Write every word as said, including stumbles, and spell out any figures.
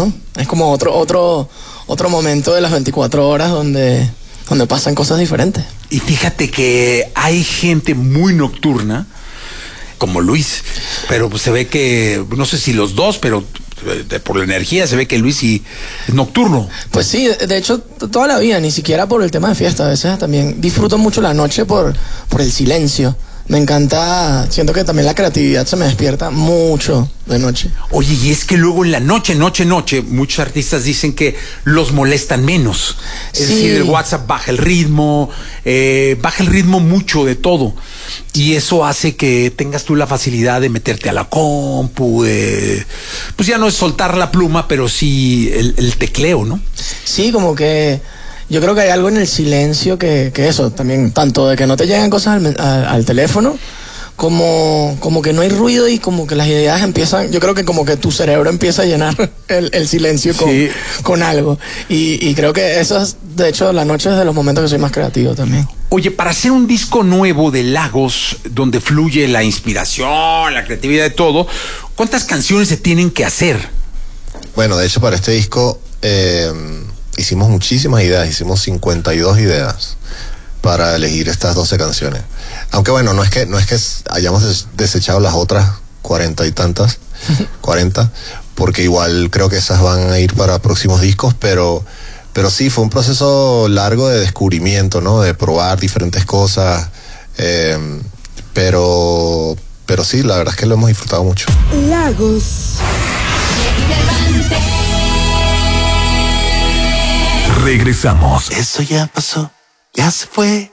¿no? Es como otro, otro, otro momento de las veinticuatro horas donde, donde pasan cosas diferentes. Y fíjate que hay gente muy nocturna, como Luis, pero pues se ve que, no sé si los dos, pero de, por la energía se ve que Luis sí es nocturno. Pues sí, de hecho toda la vida, ni siquiera por el tema de fiesta, a veces también disfruto mucho la noche por, por el silencio. Me encanta, siento que también la creatividad se me despierta mucho de noche. Oye, y es que luego en la noche, noche, noche, muchos artistas dicen que los molestan menos. Es Sí. decir, el WhatsApp baja el ritmo, eh, baja el ritmo mucho de todo. Y eso hace que tengas tú la facilidad de meterte a la compu, eh, pues ya no es soltar la pluma, pero sí el, el tecleo, ¿no? Sí, como que yo creo que hay algo en el silencio que, que eso, también, tanto de que no te llegan cosas al, al, al teléfono, como, como que no hay ruido y como que las ideas empiezan, yo creo que como que tu cerebro empieza a llenar el, el silencio con, Sí. con algo. Y, y creo que eso es, de hecho, la noche es de los momentos que soy más creativo también. Oye, para hacer un disco nuevo de Lagos, donde fluye la inspiración, la creatividad de todo, ¿cuántas canciones se tienen que hacer? Bueno, de hecho, para este disco eh, hicimos muchísimas ideas, hicimos cincuenta y dos ideas para elegir estas doce canciones. Aunque bueno, no es que no es que hayamos des- desechado las otras cuarenta y tantas, cuarenta, porque igual creo que esas van a ir para próximos discos, pero pero sí, fue un proceso largo de descubrimiento, ¿no? De probar diferentes cosas, eh, pero pero sí, la verdad es que lo hemos disfrutado mucho. Lagos. Regresamos. Eso ya pasó, ya se fue.